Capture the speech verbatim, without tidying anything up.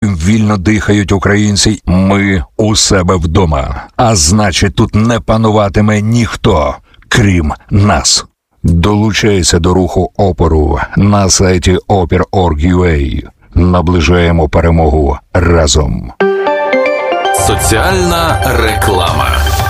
яким вільно дихають українці, ми у себе вдома. А значить, тут не пануватиме ніхто, крім нас. Долучайся до руху опору на сайті опір крапка орг крапка ю а. Наближаємо перемогу разом. Соціальна реклама.